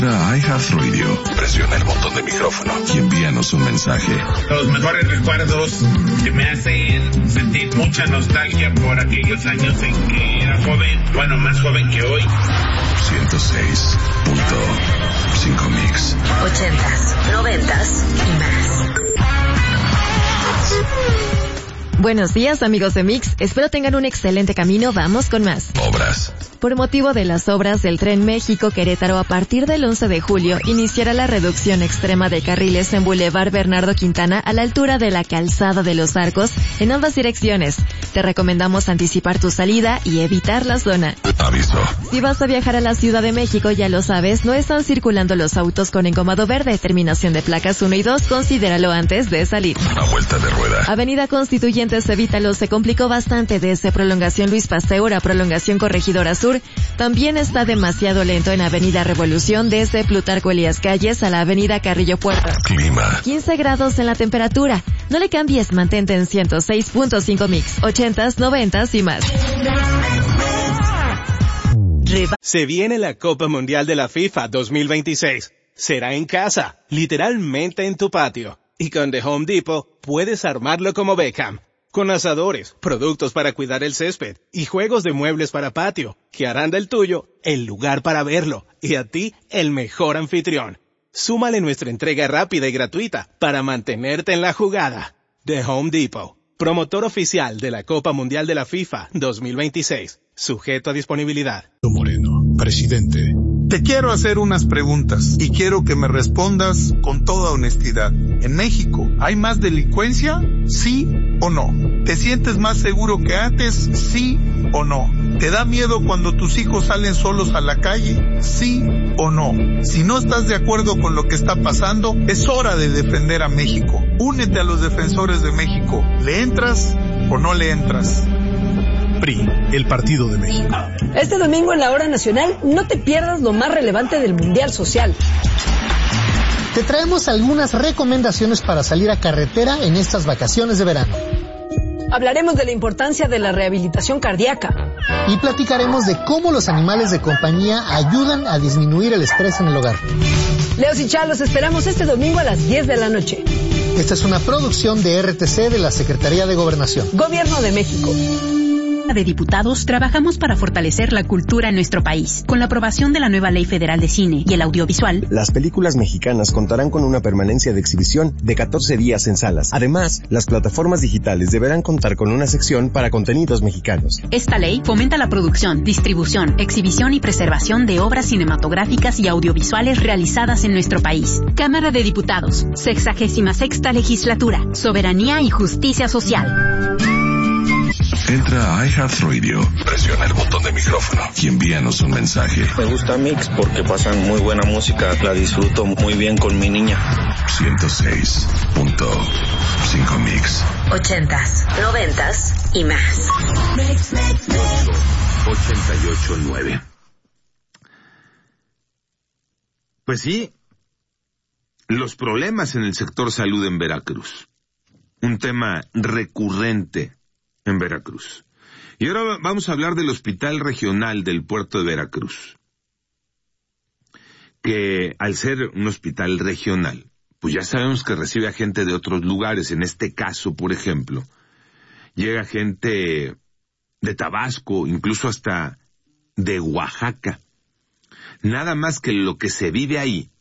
iHeartRadio. Presiona el botón de micrófono y envíanos un mensaje. Los mejores recuerdos que me hacen sentir mucha nostalgia por aquellos años en que era joven, bueno, más joven que hoy. 106.5 Mix. 80s, 90s y más. Buenos días, amigos de Mix. Espero tengan un excelente camino. Vamos con más. Obras. Por motivo de las obras del Tren México-Querétaro, a partir del 11 de julio, iniciará la reducción extrema de carriles en Boulevard Bernardo Quintana a la altura de la Calzada de los Arcos en ambas direcciones. Te recomendamos anticipar tu salida y evitar la zona. Aviso. Si vas a viajar a la Ciudad de México, ya lo sabes, no están circulando los autos con engomado verde, terminación de placas 1 y 2, considéralo antes de salir. A vuelta de rueda. Avenida Constituyentes, evítalo, se complicó bastante desde Prolongación Luis Pasteur a Prolongación Corregidora Sur. También está demasiado lento en Avenida Revolución desde Plutarco Elías Calles a la Avenida Carrillo Puerto. Clima. 15 grados en la temperatura. No le cambies, mantente en 106.5 Mix, 80s, 90s y más. Se viene la Copa Mundial de la FIFA 2026. Será en casa, literalmente en tu patio. Y con The Home Depot puedes armarlo como Beckham. Con asadores, productos para cuidar el césped y juegos de muebles para patio, que harán del tuyo el lugar para verlo y a ti el mejor anfitrión. Súmale nuestra entrega rápida y gratuita para mantenerte en la jugada. The Home Depot, promotor oficial de la Copa Mundial de la FIFA 2026. Sujeto a disponibilidad. Moreno, presidente. Te quiero hacer unas preguntas y quiero que me respondas con toda honestidad. ¿En México hay más delincuencia? ¿Sí o no? ¿Te sientes más seguro que antes? ¿Sí o no? ¿Te da miedo cuando tus hijos salen solos a la calle? ¿Sí o no? Si no estás de acuerdo con lo que está pasando, es hora de defender a México. Únete a los defensores de México. ¿Le entras o no le entras? PRI, el Partido de México. Este domingo en la Hora Nacional, no te pierdas lo más relevante del Mundial Social. Te traemos algunas recomendaciones para salir a carretera en estas vacaciones de verano. Hablaremos de la importancia de la rehabilitación cardíaca. Y platicaremos de cómo los animales de compañía ayudan a disminuir el estrés en el hogar. Leos y Chá, los esperamos este domingo a las 10 de la noche. Esta es una producción de RTC de la Secretaría de Gobernación. Gobierno de México. De Diputados trabajamos para fortalecer la cultura en nuestro país. Con la aprobación de la nueva Ley Federal de Cine y el Audiovisual, las películas mexicanas contarán con una permanencia de exhibición de 14 días en salas. Además, las plataformas digitales deberán contar con una sección para contenidos mexicanos. Esta ley fomenta la producción, distribución, exhibición y preservación de obras cinematográficas y audiovisuales realizadas en nuestro país. Cámara de Diputados, 66ª Legislatura, Soberanía y Justicia Social. Entra a iHeartRadio, presiona el botón de micrófono y envíanos un mensaje. Me gusta Mix porque pasan muy buena música, la disfruto muy bien con mi niña. 106.5 Mix. 80s, 90s y más. 88.9. Pues sí, los problemas en el sector salud en Veracruz. Un tema recurrente en Veracruz. Y ahora vamos a hablar del Hospital Regional del Puerto de Veracruz, que al ser un hospital regional, pues ya sabemos que recibe a gente de otros lugares. En este caso, por ejemplo, llega gente de Tabasco, incluso hasta de Oaxaca. Nada más que lo que se vive ahí,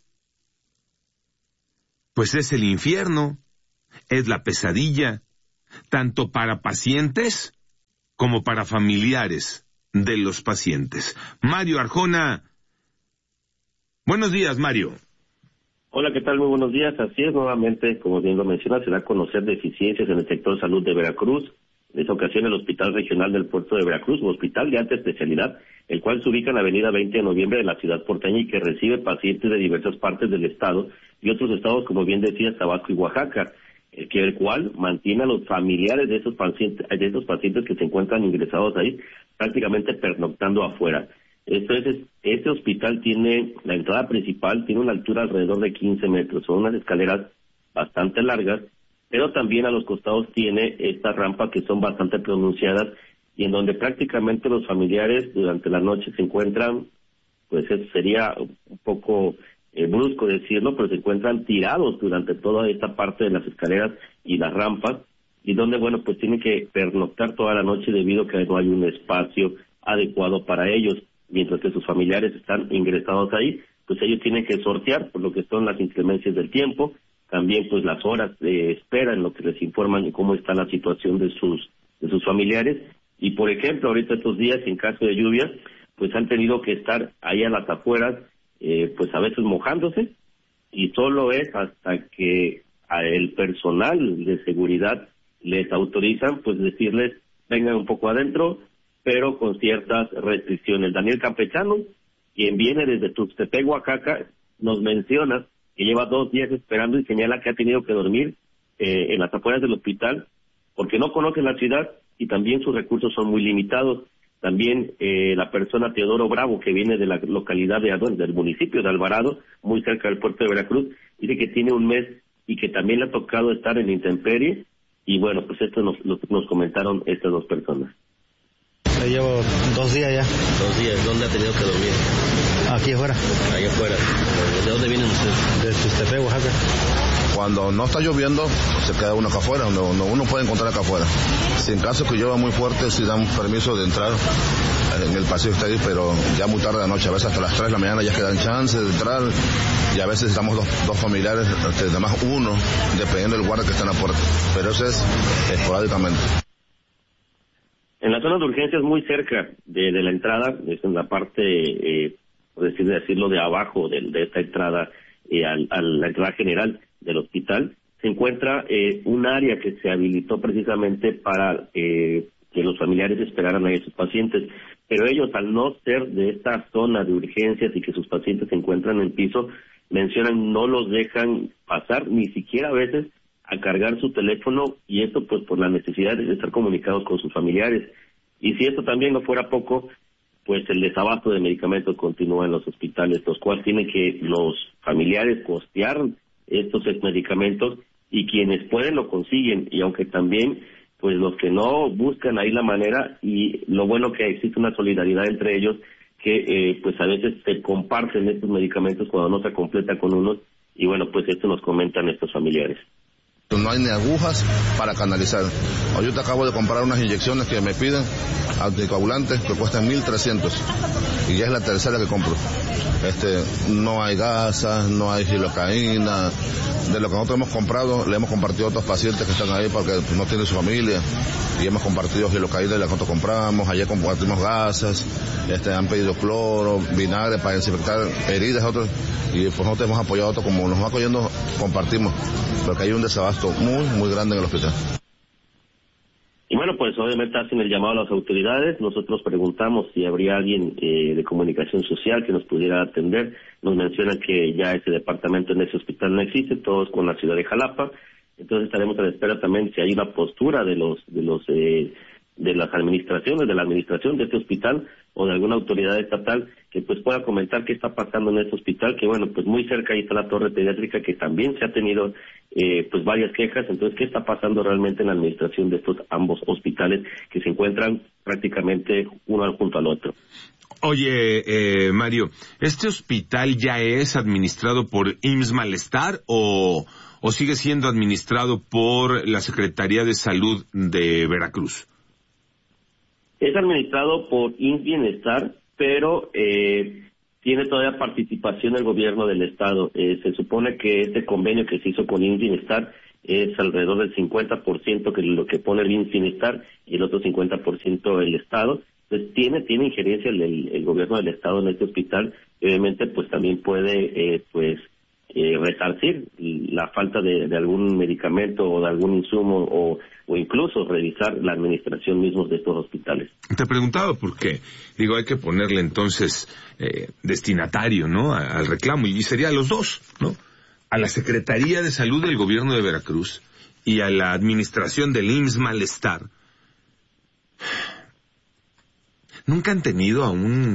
pues es el infierno, es la pesadilla, tanto para pacientes como para familiares de los pacientes. Mario Arjona. Buenos días, Mario. Hola, ¿qué tal? Muy buenos días. Así es, nuevamente, como bien lo menciona, se da a conocer deficiencias en el sector salud de Veracruz. En esa ocasión, el Hospital Regional del Puerto de Veracruz, un hospital de alta especialidad, el cual se ubica en la avenida 20 de noviembre de la ciudad porteña y que recibe pacientes de diversas partes del estado y otros estados, como bien decías, Tabasco y Oaxaca. El cual mantiene a los familiares de estos pacientes que se encuentran ingresados ahí, prácticamente pernoctando afuera. Entonces, este hospital tiene, la entrada principal tiene una altura alrededor de 15 metros, son unas escaleras bastante largas, pero también a los costados tiene estas rampas que son bastante pronunciadas y en donde prácticamente los familiares durante la noche se encuentran pues eso sería un poco brusco decirlo, pero se encuentran tirados durante toda esta parte de las escaleras y las rampas, y donde, bueno, pues tienen que pernoctar toda la noche debido a que no hay un espacio adecuado para ellos, mientras que sus familiares están ingresados ahí, pues ellos tienen que sortear por lo que son las inclemencias del tiempo, también pues las horas de espera en lo que les informan de cómo está la situación de sus familiares, y por ejemplo, ahorita estos días, en caso de lluvia, pues han tenido que estar ahí a las afueras, pues a veces mojándose, y solo es hasta que el personal de seguridad les autorizan, pues decirles, vengan un poco adentro, pero con ciertas restricciones. Daniel Campechano, quien viene desde Tuxtepec, Oaxaca, nos menciona que lleva 2 días esperando y señala que ha tenido que dormir en las afueras del hospital porque no conoce la ciudad y también sus recursos son muy limitados. También la persona Teodoro Bravo, que viene de la localidad del municipio de Alvarado, muy cerca del puerto de Veracruz, dice que tiene un mes y que también le ha tocado estar en intemperie, y bueno, pues esto nos comentaron estas 2 personas. Llevo 2 días ya. 2 días, ¿dónde ha tenido que dormir? Aquí afuera. Ahí afuera. ¿De dónde vienen ustedes? De Tuxtepec, Oaxaca. Cuando no está lloviendo, se queda uno acá afuera, uno puede encontrar acá afuera. Si en caso que llueva muy fuerte, sí dan permiso de entrar en el pasillo está ahí, pero ya muy tarde de la noche, a veces hasta las 3 de la mañana ya quedan chances de entrar, y a veces estamos dos familiares, además uno, dependiendo del guardia que está en la puerta, pero eso es esporádicamente. En la zona de urgencias, muy cerca de la entrada, es en la parte, por decirlo, de abajo de esta entrada a la entrada general del hospital, se encuentra un área que se habilitó precisamente para que los familiares esperaran a esos pacientes, pero ellos, al no ser de esta zona de urgencias y que sus pacientes se encuentran en piso, mencionan no los dejan pasar, ni siquiera a veces a cargar su teléfono, y esto pues por la necesidad de estar comunicados con sus familiares. Y si esto también no fuera poco, pues el desabasto de medicamentos continúa en los hospitales, los cuales tienen que los familiares costear estos medicamentos, y quienes pueden lo consiguen, y aunque también pues los que no buscan ahí la manera, y lo bueno que existe una solidaridad entre ellos, que pues a veces se comparten estos medicamentos cuando no se completa con unos, y bueno, pues esto nos comentan estos familiares. No hay ni agujas para canalizar. Yo te acabo de comprar unas inyecciones que me piden, anticoagulantes, que cuestan 1,300, y ya es la tercera que compro. No hay gasas, no hay gilocaína. De lo que nosotros hemos comprado, le hemos compartido a otros pacientes que están ahí porque no tienen su familia, y hemos compartido gilocaína de la que nosotros compramos. Ayer compartimos gasas, han pedido cloro, vinagre para desinfectar heridas, otros, y pues nosotros hemos apoyado a otros, como nos va cogiendo, compartimos, porque hay un desabasto muy, muy grande en el hospital. Y bueno, pues obviamente hacen el llamado a las autoridades. Nosotros preguntamos si habría alguien de comunicación social que nos pudiera atender. Nos mencionan que ya ese departamento en ese hospital no existe, todos con la ciudad de Jalapa. Entonces estaremos a la espera también si hay una postura de las administraciones, de la administración de este hospital o de alguna autoridad estatal que pues pueda comentar qué está pasando en este hospital, que bueno, pues muy cerca ahí está la torre pediátrica, que también se ha tenido pues varias quejas. Entonces, ¿qué está pasando realmente en la administración de estos ambos hospitales que se encuentran prácticamente uno junto al otro? Oye, Mario, ¿este hospital ya es administrado por IMSS Malestar o sigue siendo administrado por la Secretaría de Salud de Veracruz? Es administrado por IMSS Bienestar, pero tiene todavía participación del gobierno del estado. Se supone que este convenio que se hizo con IMSS Bienestar es alrededor del 50% que lo que pone el IMSS Bienestar, y el otro 50% el estado. Entonces tiene injerencia el gobierno del estado en este hospital, y obviamente pues también puede resarcir la falta de algún medicamento o de algún insumo, o incluso revisar la administración mismos de estos hospitales. Te preguntaba por qué. Digo, hay que ponerle entonces destinatario, ¿no?, al reclamo, y sería a los dos, ¿no? A la Secretaría de Salud del Gobierno de Veracruz y a la administración del IMSS Malestar. Nunca han tenido a un